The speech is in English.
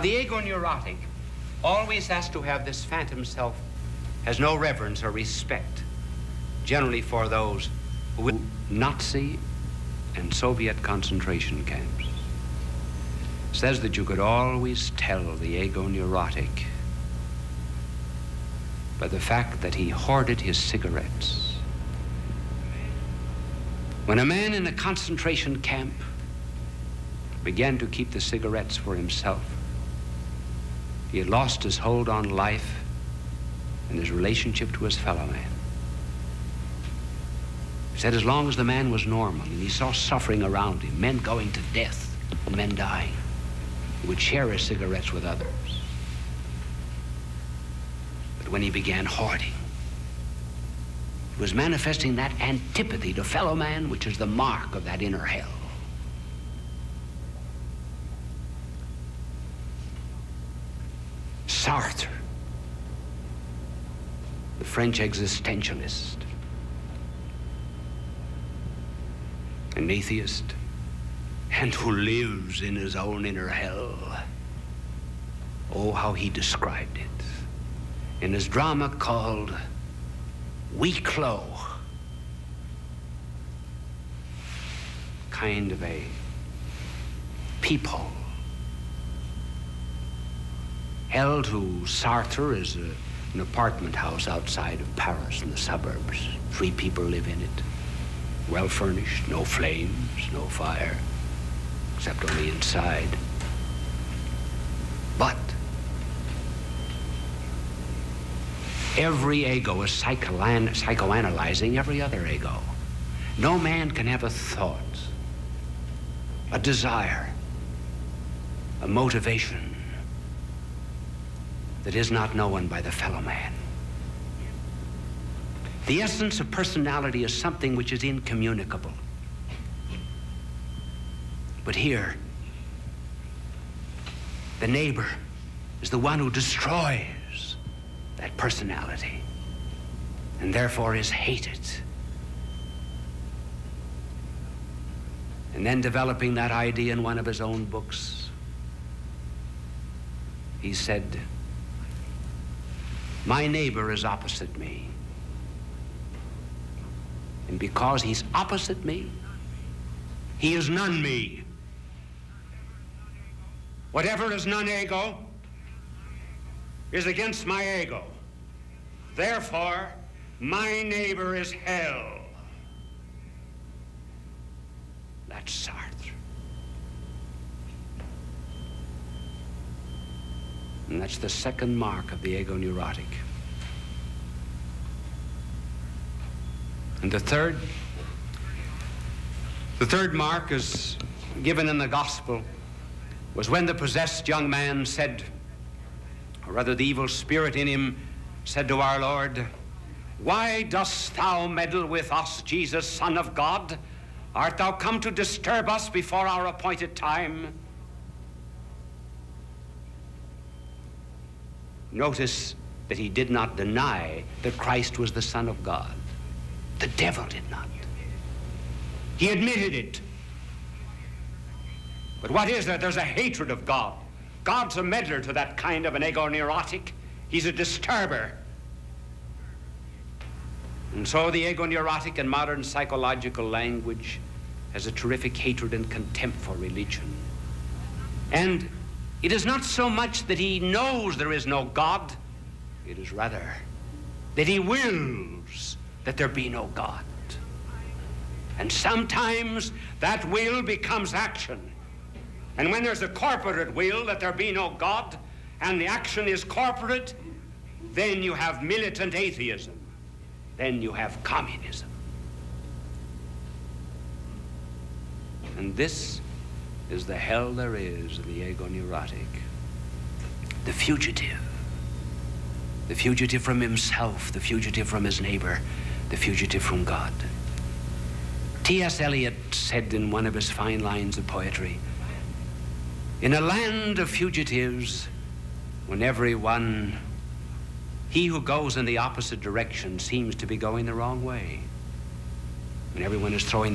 the ego-neurotic always has to have this phantom self, has no reverence or respect, generally for those who Nazi and Soviet concentration camps. Says that you could always tell the ego-neurotic by the fact that he hoarded his cigarettes. When a man in a concentration camp began to keep the cigarettes for himself, he had lost his hold on life and his relationship to his fellow man. He said as long as the man was normal and he saw suffering around him, men going to death and men dying, he would share his cigarettes with others. But when he began hoarding, he was manifesting that antipathy to fellow man, which is the mark of that inner hell. Sartre, the French existentialist, an atheist, and who lives in his own inner hell. Oh, how he described it in his drama called Huis Clos. Kind of a peephole. Hell to Sartre is an apartment house outside of Paris in the suburbs. 3 people live in it. Well furnished, no flames, no fire, except only inside. But every ego is psychoanalyzing every other ego. No man can have a thought, a desire, a motivation that is not known by the fellow man. The essence of personality is something which is incommunicable. But here, the neighbor is the one who destroys that personality and therefore is hated. And then developing that idea in one of his own books, he said, my neighbor is opposite me. And because he's opposite me, he is non-me. Whatever is non-ego is against my ego. Therefore, my neighbor is hell. That's Sartre. And that's the second mark of the ego-neurotic. And the third mark is given in the gospel, was when the possessed young man said, or rather the evil spirit in him said to our Lord, why dost thou meddle with us, Jesus, Son of God? Art thou come to disturb us before our appointed time? Notice that he did not deny that Christ was the Son of God. The devil did not. He admitted it. But what is there? There's a hatred of God. God's a meddler to that kind of an ego-neurotic. He's a disturber. And so the ego-neurotic in modern psychological language has a terrific hatred and contempt for religion. And it is not so much that he knows there is no God. It is rather that he wills that there be no God. And sometimes that will becomes action. And when there's a corporate will that there be no God, and the action is corporate, then you have militant atheism. Then you have communism. And this is the hell there is in the ego-neurotic. The fugitive. The fugitive from himself, the fugitive from his neighbor, the fugitive from God. T.S. Eliot said in one of his fine lines of poetry, in a land of fugitives, when everyone, he who goes in the opposite direction seems to be going the wrong way, when everyone is throwing